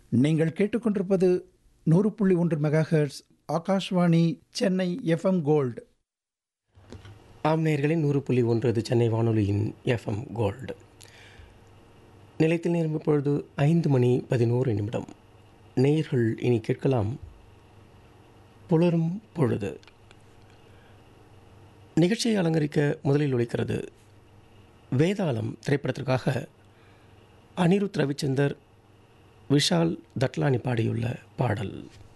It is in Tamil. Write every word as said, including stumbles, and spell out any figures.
நீங்கள் கேட்டுக்கொண்டிருப்பது நூறு புள்ளி ஒன்று megahertz Akashvani Chennai FM gold. ஆம் நேயர்களின் நூறு புள்ளி ஒன்று அது சென்னை வானொலியின் எஃப்எம் கோல்டு. நிலையத்தில் நேரம் இப்பொழுது ஐந்து மணி பதினோரு நிமிடம். நேயர்கள் இனி கேட்கலாம் புலரும் பொழுது. நிகழ்ச்சியை அலங்கரிக்க முதலில் ஒலிக்கிறது வேதாளம் திரைப்படத்திற்காக அனிருத் ரவிச்சந்தர், விஷால் தட்லானி பாடியுள்ள பாடல்.